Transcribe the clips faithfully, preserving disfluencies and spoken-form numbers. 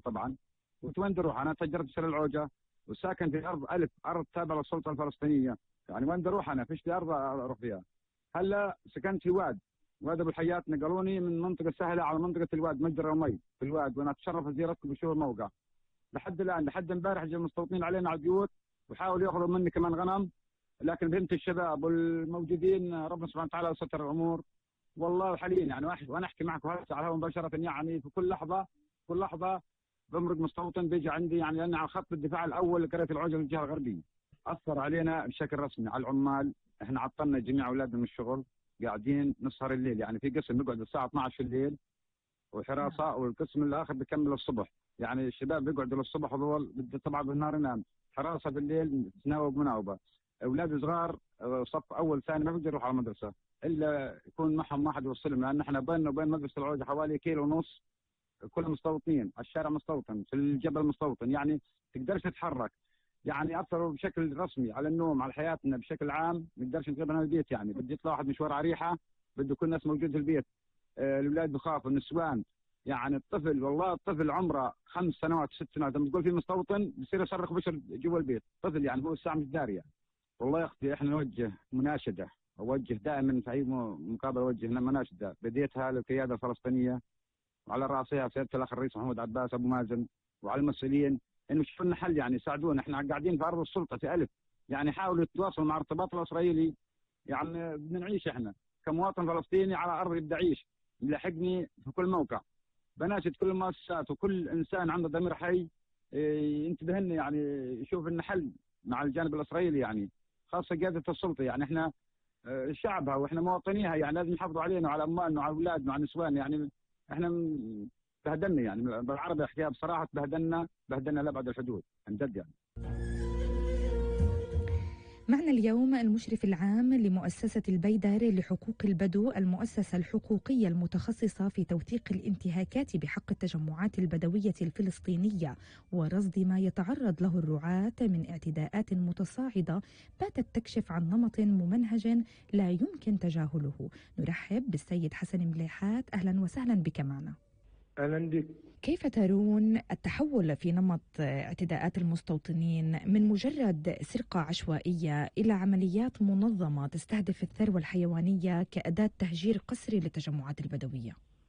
طبعا. قلت وين بدي اروح؟ انا تجربت سر العوجه وساكن في ارض الف، ارض تابعه للسلطه الفلسطينيه، يعني وين بدي اروح؟ انا فيش لي ارض اروح فيها. هلا سكنت في واد، واد ابو الحيات، نقلوني من منطقه سهله على منطقه الواد مجرى ومي في الواد، وانا اتشرف زيارتكم بشوف الموقع. لحد الان، لحد امبارح جاء المستوطنين علينا على البيوت وحاولوا ياخذوا مني كمان غنم، لكن بنت الشباب والموجودين ربنا سبحانه وتعالى ستر الامور. والله حاليا يعني وانا احكي معكم هسه على مباشره، يعني في كل لحظه كل لحظه بمرق مستوطن بيجي عندي، يعني لان على خط الدفاع الاول لقريه العوجه للجهه الغربيه. اثر علينا بشكل رسمي على العمال، احنا عطلنا جميع اولادنا من الشغل، قاعدين نسهر الليل، يعني في قسم نقعد الساعه اثنعش في الليل وحراسه، والقسم الاخر بيكمل الصبح، يعني الشباب بيقعدوا للصبح وظل طبعا بالنهار ينام، حراسه بالليل تناوب مناوبه. اولاد صغار صف اول ثاني ما بيقدروا يروحوا على المدرسه الا يكون معهم واحد يوصلهم، لان احنا بيننا وبين مدرسه العوجه حوالي كيلو ونص، كل مستوطنين، على الشارع مستوطن، في الجبل مستوطن، يعني تقدرش تتحرك. يعني اثروا بشكل رسمي على النوم، على حياتنا بشكل عام، ما نقدرش نغيب عن البيت، يعني بدي يطلع واحد مشوار عريحه بده كل الناس موجود في البيت. آه الاولاد بخافوا، النسوان، يعني الطفل والله الطفل عمره خمس سنوات ست سنوات لما تقول في مستوطن بصير يصرخ بشر جوا البيت، طفل يعني هو الساعه مش داري يعني. والله يا اختي احنا نوجه مناشده، اوجه دائما في اي مقابله اوجه مناشده بديتها للقياده الفلسطينيه وعلى راسها سياده الاخ الرئيس محمود عباس ابو مازن، وعلى المسؤولين انه يشوفوا لنا حل، يعني يساعدونا، احنا قاعدين في ارض السلطه في الف، يعني حاولوا يتواصلوا مع الارتباط الاسرائيلي، يعني بدنا نعيش احنا كمواطن فلسطيني على ارض بدي اعيش، يلاحقني في كل موقع. بناشد كل المؤسسات وكل انسان عنده ضمير حي ينتبه لنا، يعني يشوف لنا حل مع الجانب الاسرائيلي، يعني خاصه قياده السلطه، يعني احنا شعبها واحنا مواطنيها، يعني لازم يحافظوا علينا وعلى اموالنا وعلى اولادنا وعلى النسوان، يعني احنا بهدلنا، يعني بالعربي احكيها بصراحه، بهدلنا بهدلنا لابعد الحدود عن جد يعني. معنا اليوم المشرف العام لمؤسسة البيدر لحقوق البدو، المؤسسة الحقوقية المتخصصة في توثيق الانتهاكات بحق التجمعات البدوية الفلسطينية ورصد ما يتعرض له الرعاة من اعتداءات متصاعدة باتت تكشف عن نمط ممنهج لا يمكن تجاهله. نرحب بالسيد حسن مليحات، أهلا وسهلا بك معنا. أهلا بك. كيف ترون التحول في نمط اعتداءات المستوطنين من مجرد سرقة عشوائية إلى عمليات منظمة تستهدف الثروة الحيوانية كأداة تهجير قسري للتجمعات البدوية؟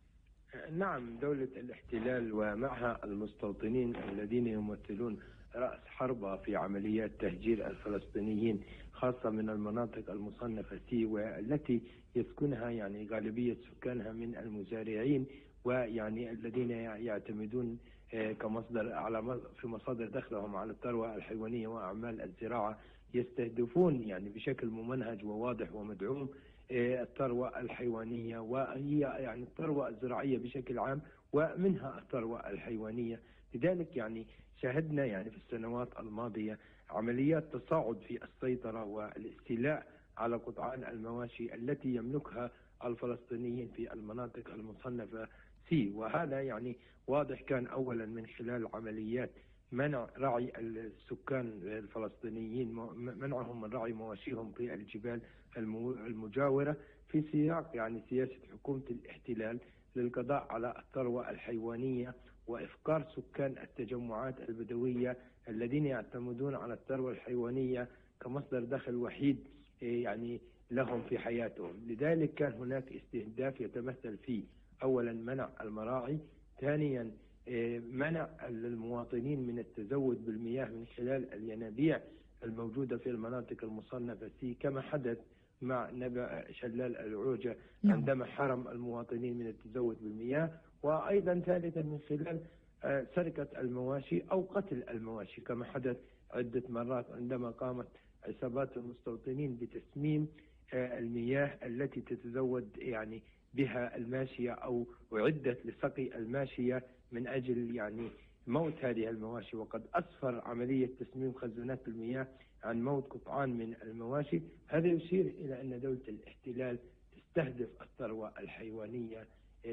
نعم، دولة الاحتلال ومعها المستوطنين الذين يمثلون رأس حربة في عمليات تهجير الفلسطينيين، خاصة من المناطق المصنفة سي والتي يسكنها يعني غالبية سكانها من المزارعين، ويعني الذين يعتمدون كمصدر على في مصادر دخلهم على الثروة الحيوانية وأعمال الزراعة، يستهدفون يعني بشكل ممنهج وواضح ومدعوم الثروة الحيوانية، وهي يعني الثروة الزراعية بشكل عام ومنها الثروة الحيوانية. لذلك يعني شاهدنا يعني في السنوات الماضية عمليات تصاعد في السيطرة والاستيلاء على قطعان المواشي التي يملكها الفلسطينيين في المناطق المصنفة سي، وهذا يعني واضح كان أولا من خلال عمليات منع رعي السكان الفلسطينيين، منعهم من رعي مواشيهم في الجبال المجاورة في سياق يعني سياسة حكومة الاحتلال للقضاء على الثروة الحيوانية وإفقار سكان التجمعات البدوية الذين يعتمدون على الثروة الحيوانية كمصدر دخل وحيد يعني لهم في حياتهم. لذلك كان هناك استهداف يتمثل في أولا منع المراعي، ثانيا منع المواطنين من التزود بالمياه من خلال الينابيع الموجودة في المناطق المصنفة سي كما حدث مع نبع شلال العوجة عندما حرم المواطنين من التزود بالمياه، وأيضا ثالثا من خلال سرقة المواشي أو قتل المواشي كما حدث عدة مرات عندما قامت عصابات المستوطنين بتسميم المياه التي تتزود يعني بها الماشية أو أعدت لسقي الماشية من أجل يعني موت هذه المواشي. وقد أسفر عملية تسميم خزانات المياه عن موت قطعان من المواشي. هذا يشير إلى أن دولة الاحتلال تستهدف الثروة الحيوانية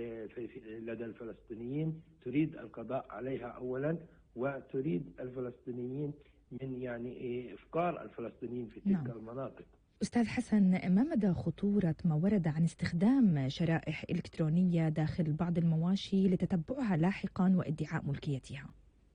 لدى الفلسطينيين، تريد القضاء عليها أولا، وتريد الفلسطينيين من يعني إفقار الفلسطينيين في تلك نعم. المناطق. أستاذ حسن، ما مدى خطورة ما ورد عن استخدام شرائح إلكترونية داخل بعض المواشي لتتبعها لاحقا وادعاء ملكيتها؟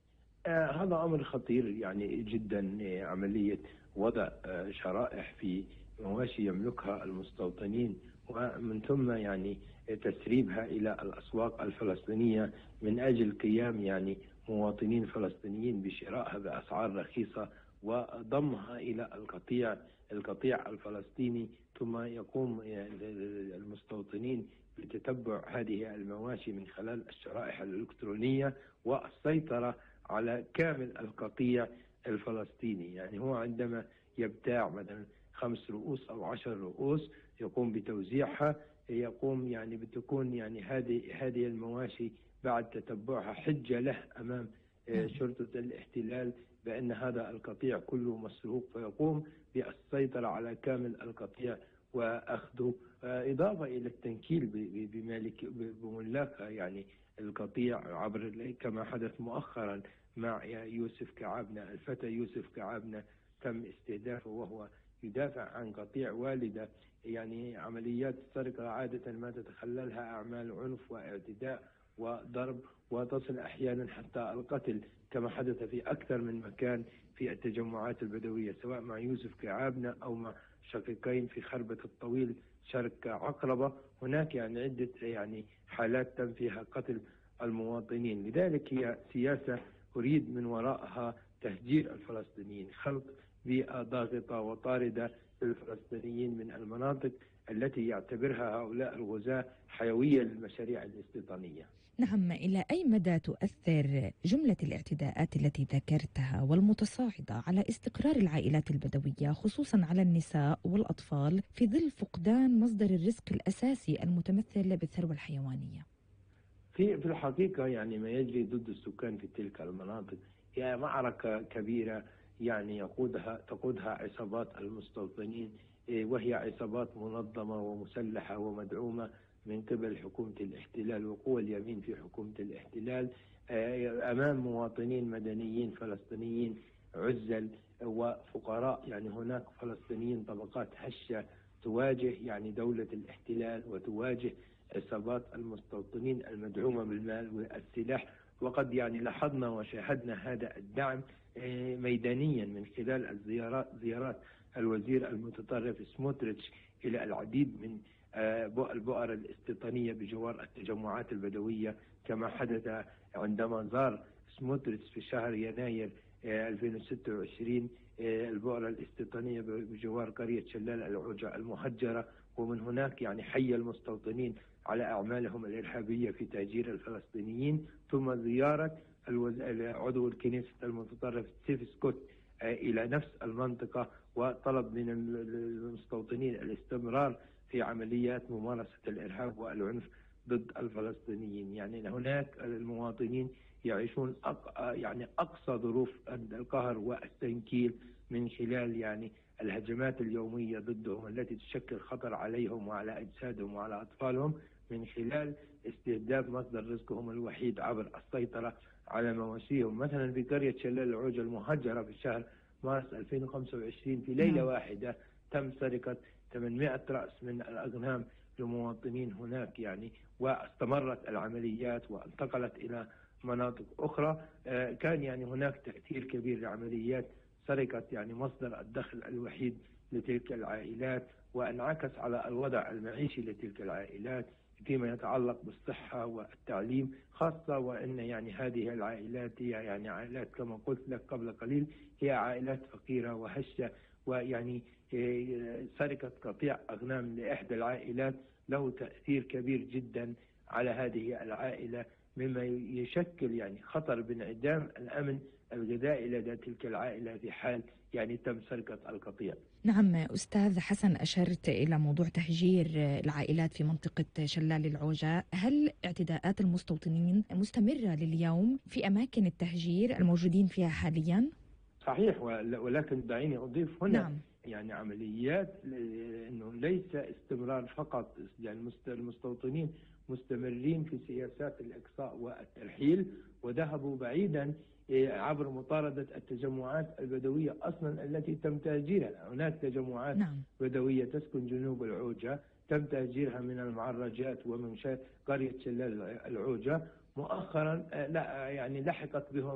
آه هذا أمر خطير يعني جدا. آه، عملية وضع آه شرائح في مواشي يملكها المستوطنين ومن ثم يعني تسريبها إلى الأسواق الفلسطينية من أجل قيام يعني مواطنين فلسطينيين بشرائها بأسعار رخيصة وضمها إلى القطيع القطيع الفلسطيني، ثم يقوم يعني المستوطنين بتتبع هذه المواشي من خلال الشرائح الإلكترونية والسيطرة على كامل القطيع الفلسطيني. يعني هو عندما يبتاع مثلا خمس رؤوس أو عشر رؤوس يقوم بتوزيعها، يقوم يعني بتكون يعني هذه هذه المواشي بعد تتبعها حجة له أمام شرطة الاحتلال بأن هذا القطيع كله مسروق، فيقوم بالسيطرة على كامل القطيع وأخذه، إضافة إلى التنكيل بمالك بملاكها يعني القطيع عبر كما حدث مؤخرا مع يوسف كعابنة. الفتى يوسف كعابنة تم استهدافه وهو يدافع عن قطيع والده. يعني عمليات السرقة عادة ما تتخللها أعمال عنف واعتداء وضرب وتصل أحيانا حتى القتل كما حدث في أكثر من مكان في التجمعات البدوية، سواء مع يوسف كعابنة أو مع شقيقين في خربة الطويل شرق عقربة. هناك يعني عدة يعني حالات تم فيها قتل المواطنين. لذلك هي سياسة أريد من وراءها تهجير الفلسطينيين، خلق بيئة ضاغطة وطاردة للفلسطينيين من المناطق التي يعتبرها هؤلاء الغزاة حيوية للمشاريع الاستيطانية. نعم، إلى أي مدى تؤثر جملة الاعتداءات التي ذكرتها والمتصاعدة على استقرار العائلات البدوية خصوصا على النساء والأطفال في ظل فقدان مصدر الرزق الأساسي المتمثل بالثروة الحيوانية؟ في في الحقيقة يعني ما يجري ضد السكان في تلك المناطق هي معركة كبيرة يعني يقودها تقودها عصابات المستوطنين، وهي عصابات منظمة ومسلحة ومدعومة من قبل حكومة الاحتلال وقوى اليمين في حكومة الاحتلال أمام مواطنين مدنيين فلسطينيين عزل وفقراء. يعني هناك فلسطينيين طبقات هشة تواجه يعني دولة الاحتلال وتواجه عصابات المستوطنين المدعومة بالمال والسلاح، وقد يعني لاحظنا وشاهدنا هذا الدعم ميدانيا من خلال الزيارات زيارات الوزير المتطرف سموتريتش إلى العديد من البؤر الاستيطانية بجوار التجمعات البدوية، كما حدث عندما زار سموتريتش في شهر يناير ألفين وستة وعشرين البؤرة الاستيطانية بجوار قرية شلال العوجة المهجرة، ومن هناك يعني حي المستوطنين على أعمالهم الإرهابية في تهجير الفلسطينيين، ثم زيارة عضو الكنيسة المتطرف ستيف سكوت إلى نفس المنطقة وطلب من المستوطنين الاستمرار في عمليات ممارسة الإرهاب والعنف ضد الفلسطينيين. يعني هناك المواطنين يعيشون أق... يعني أقصى ظروف القهر والتنكيل من خلال يعني الهجمات اليومية ضدهم التي تشكل خطر عليهم وعلى أجسادهم وعلى أطفالهم من خلال استهداف مصدر رزقهم الوحيد عبر السيطرة على مواشيهم. مثلا في قرية شلال العوجة المهجرة في شهر مارس ألفين وخمسة وعشرين في ليلة واحدة تم سرقة ثمانمائة رأس من الأغنام لمواطنين هناك يعني، واستمرت العمليات وانتقلت إلى مناطق أخرى. كان يعني هناك تأثير كبير لعمليات سرقة يعني مصدر الدخل الوحيد لتلك العائلات، وانعكس على الوضع المعيشي لتلك العائلات فيما يتعلق بالصحة والتعليم خاصة، وأن يعني هذه العائلات هي يعني عائلات كما قلت لك قبل قليل هي عائلات فقيرة وهشة، ويعني سرقة قطيع أغنام لإحدى العائلات له تأثير كبير جدا على هذه العائلة، مما يشكل يعني خطر بانعدام الأمن الغذائي لدى تلك العائلة في حال يعني تم سرقة القطيع. نعم أستاذ حسن، أشرت إلى موضوع تهجير العائلات في منطقة شلال العوجة. هل اعتداءات المستوطنين مستمرة لليوم في أماكن التهجير الموجودين فيها حاليا؟ صحيح، ولكن دعيني أضيف هنا نعم. يعني عمليات أنه ليس استمرار فقط، يعني المستوطنين مستمرين في سياسات الإقصاء والترحيل، وذهبوا بعيدا عبر مطاردة التجمعات البدوية أصلا التي تم تهجيرها. هناك تجمعات نعم. بدوية تسكن جنوب العوجة تم تهجيرها من المعرجات ومن قرية شلال العوجة. مؤخرا لا يعني لحقت بهم